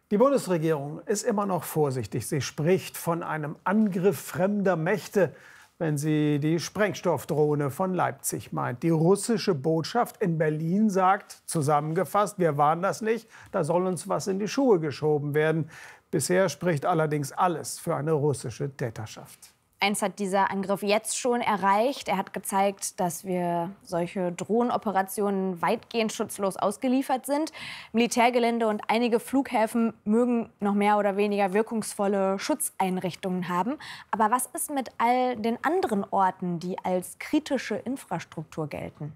Die Bundesregierung ist immer noch vorsichtig. Sie spricht von einem Angriff fremder Mächte, wenn sie die Sprengstoffdrohne von Leipzig meint. Die russische Botschaft in Berlin sagt, zusammengefasst, wir waren das nicht, da soll uns was in die Schuhe geschoben werden. Bisher spricht allerdings alles für eine russische Täterschaft. Eins hat dieser Angriff jetzt schon erreicht. Er hat gezeigt, dass wir solche Drohnenoperationen weitgehend schutzlos ausgeliefert sind. Militärgelände und einige Flughäfen mögen noch mehr oder weniger wirkungsvolle Schutzeinrichtungen haben. Aber was ist mit all den anderen Orten, die als kritische Infrastruktur gelten?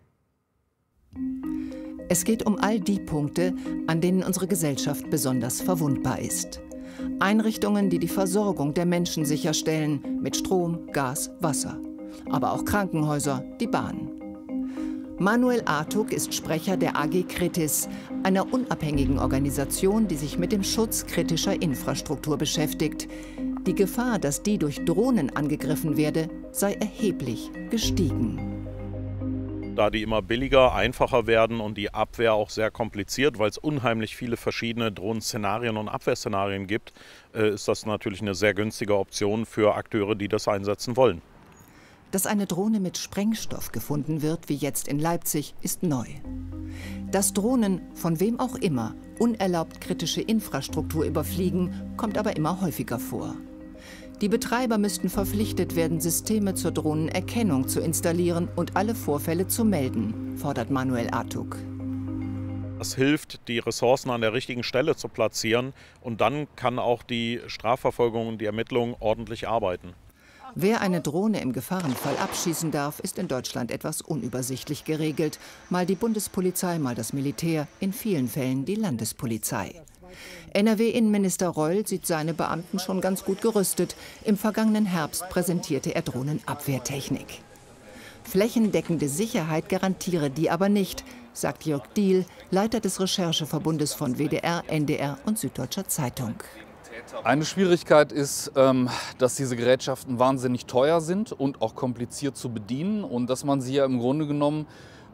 Es geht um all die Punkte, an denen unsere Gesellschaft besonders verwundbar ist. Einrichtungen, die die Versorgung der Menschen sicherstellen, mit Strom, Gas, Wasser. Aber auch Krankenhäuser, die Bahn. Manuel Artuk ist Sprecher der AG Kritis, einer unabhängigen Organisation, die sich mit dem Schutz kritischer Infrastruktur beschäftigt. Die Gefahr, dass die durch Drohnen angegriffen werde, sei erheblich gestiegen. Da die immer billiger, einfacher werden und die Abwehr auch sehr kompliziert, weil es unheimlich viele verschiedene Drohnenszenarien und Abwehrszenarien gibt, ist das natürlich eine sehr günstige Option für Akteure, die das einsetzen wollen. Dass eine Drohne mit Sprengstoff gefunden wird, wie jetzt in Leipzig, ist neu. Dass Drohnen, von wem auch immer, unerlaubt kritische Infrastruktur überfliegen, kommt aber immer häufiger vor. Die Betreiber müssten verpflichtet werden, Systeme zur Drohnenerkennung zu installieren und alle Vorfälle zu melden, fordert Manuel Artuk. Das hilft, die Ressourcen an der richtigen Stelle zu platzieren, und dann kann auch die Strafverfolgung und die Ermittlung ordentlich arbeiten. Wer eine Drohne im Gefahrenfall abschießen darf, ist in Deutschland etwas unübersichtlich geregelt. Mal die Bundespolizei, mal das Militär, in vielen Fällen die Landespolizei. NRW-Innenminister Reul sieht seine Beamten schon ganz gut gerüstet. Im vergangenen Herbst präsentierte er Drohnenabwehrtechnik. Flächendeckende Sicherheit garantiere die aber nicht, sagt Jörg Diehl, Leiter des Rechercheverbundes von WDR, NDR und Süddeutscher Zeitung. Eine Schwierigkeit ist, dass diese Gerätschaften wahnsinnig teuer sind und auch kompliziert zu bedienen und dass man sie ja im Grunde genommen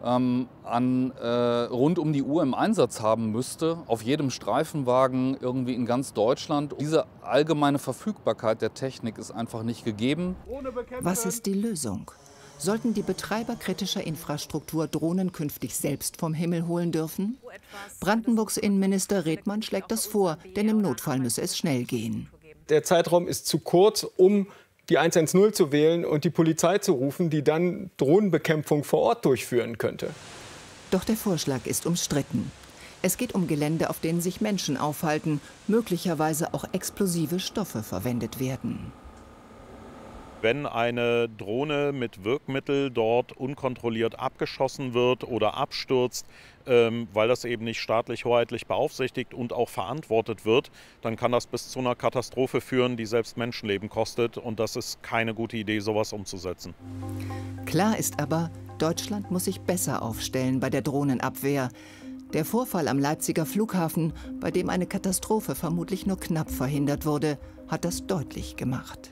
rund um die Uhr im Einsatz haben müsste, auf jedem Streifenwagen irgendwie in ganz Deutschland. Diese allgemeine Verfügbarkeit der Technik ist einfach nicht gegeben. Was ist die Lösung? Sollten die Betreiber kritischer Infrastruktur Drohnen künftig selbst vom Himmel holen dürfen? Brandenburgs Innenminister Redmann schlägt das vor, denn im Notfall müsse es schnell gehen. Der Zeitraum ist zu kurz, um die 110 zu wählen und die Polizei zu rufen, die dann Drohnenbekämpfung vor Ort durchführen könnte. Doch der Vorschlag ist umstritten. Es geht um Gelände, auf denen sich Menschen aufhalten, möglicherweise auch explosive Stoffe verwendet werden. Wenn eine Drohne mit Wirkmittel dort unkontrolliert abgeschossen wird oder abstürzt, weil das eben nicht staatlich hoheitlich beaufsichtigt und auch verantwortet wird, dann kann das bis zu einer Katastrophe führen, die selbst Menschenleben kostet. Und das ist keine gute Idee, sowas umzusetzen. Klar ist aber, Deutschland muss sich besser aufstellen bei der Drohnenabwehr. Der Vorfall am Leipziger Flughafen, bei dem eine Katastrophe vermutlich nur knapp verhindert wurde, hat das deutlich gemacht.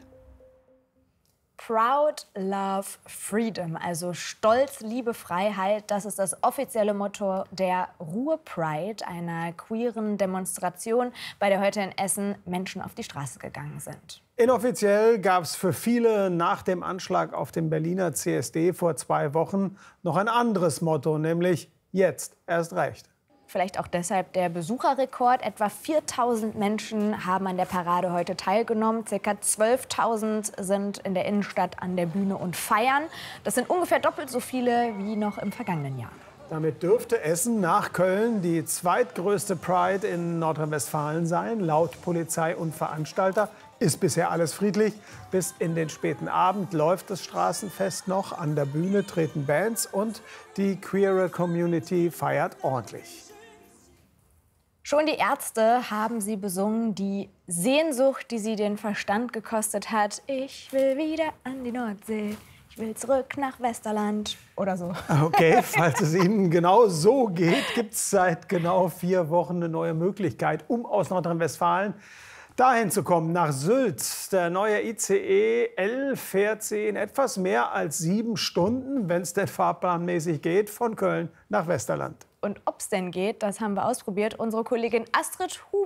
Proud, Love, Freedom, also Stolz, Liebe, Freiheit, das ist das offizielle Motto der Ruhr Pride, einer queeren Demonstration, bei der heute in Essen Menschen auf die Straße gegangen sind. Inoffiziell gab es für viele nach dem Anschlag auf dem Berliner CSD vor 2 Wochen noch ein anderes Motto, nämlich jetzt erst recht. Vielleicht auch deshalb der Besucherrekord. Etwa 4.000 Menschen haben an der Parade heute teilgenommen. Circa 12.000 sind in der Innenstadt an der Bühne und feiern. Das sind ungefähr doppelt so viele wie noch im vergangenen Jahr. Damit dürfte Essen nach Köln die zweitgrößte Pride in Nordrhein-Westfalen sein. Laut Polizei und Veranstalter ist bisher alles friedlich. Bis in den späten Abend läuft das Straßenfest noch. An der Bühne treten Bands und die queere Community feiert ordentlich. Schon die Ärzte haben sie besungen, die Sehnsucht, die sie den Verstand gekostet hat. Ich will wieder an die Nordsee, ich will zurück nach Westerland oder so. Okay, falls es Ihnen genau so geht, gibt es seit genau 4 Wochen eine neue Möglichkeit, um aus Nordrhein-Westfalen dahin zu kommen, nach Sylt. Der neue ICE L fährt Sie in etwas mehr als 7 Stunden, wenn es denn fahrplanmäßig geht, von Köln nach Westerland. Und ob es denn geht, das haben wir ausprobiert. Unsere Kollegin Astrid Huber